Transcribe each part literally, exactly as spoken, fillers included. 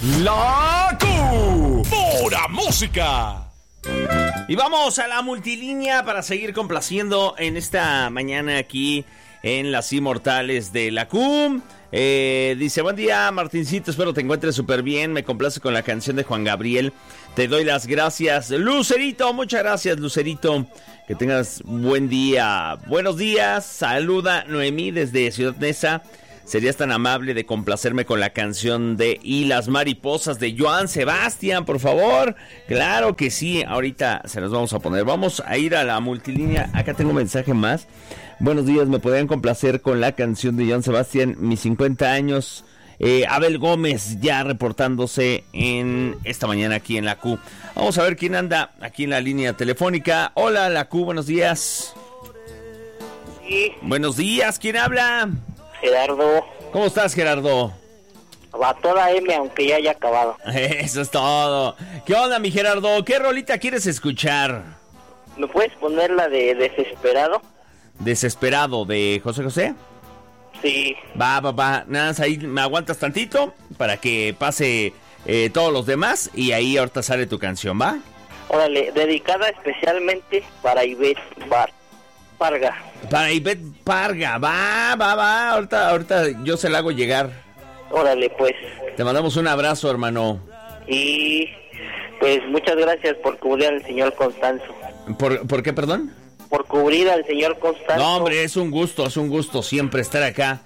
La Q. Pura música. Y vamos a la multilínea para seguir complaciendo en esta mañana aquí en Las Inmortales de la Q. Eh, dice, buen día, Martincito, espero te encuentres súper bien. Me complace con la canción de Juan Gabriel. Te doy las gracias, Lucerito. Muchas gracias, Lucerito. Que tengas buen día. Buenos días. Saluda Noemí desde Ciudad Neza. ¿Serías tan amable de complacerme con la canción de Y las mariposas de Joan Sebastián, por favor? Claro que sí, ahorita se las vamos a poner. Vamos a ir a la multilínea. Acá tengo un mensaje más. Buenos días, ¿me podrían complacer con la canción de Joan Sebastián? Mis cincuenta años. Eh, Abel Gómez ya reportándose en esta mañana aquí en la Q. Vamos a ver quién anda aquí en la línea telefónica. Hola, la Q, buenos días. Sí. Buenos días, ¿quién habla? Gerardo. ¿Cómo estás, Gerardo? Va toda M, aunque ya haya acabado. Eso es todo. ¿Qué onda, mi Gerardo? ¿Qué rolita quieres escuchar? ¿Me puedes poner la de Desesperado? Desesperado, de José José. Sí. Va, va, va. Nada más ahí me aguantas tantito para que pase eh, todos los demás y ahí ahorita sale tu canción, ¿va? Órale, dedicada especialmente para Ivette Bar Parga. Para Ivette Parga, va, va, va. Ahorita, ahorita yo se la hago llegar. Órale, pues. Te mandamos un abrazo, hermano. Y pues muchas gracias por cubrir al señor Constanzo. ¿Por, ¿por qué, perdón? Por cubrir al señor Constanzo. No, hombre, es un gusto, es un gusto siempre estar acá,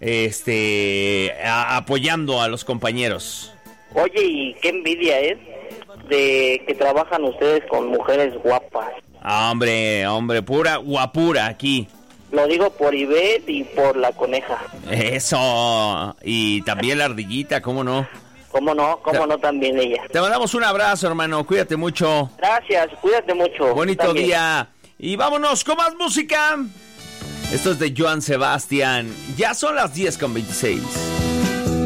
este, a, apoyando a los compañeros. Oye, y qué envidia es de que trabajan ustedes con mujeres guapas. Ah, hombre, hombre, pura guapura aquí. Lo digo por Ivette y por la coneja. Eso, y también la ardillita, ¿cómo no? ¿Cómo no? ¿Cómo te, no también ella? Te mandamos un abrazo, hermano, cuídate mucho. Gracias, cuídate mucho. Bonito también. día. Y vámonos con más música. Esto es de Joan Sebastián. Ya son las diez con veintiséis.